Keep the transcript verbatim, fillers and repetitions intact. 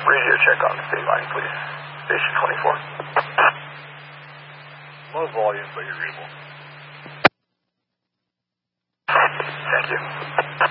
Radio check on the state line, please. Station twenty-four. Low volume, but you're able. Thank you.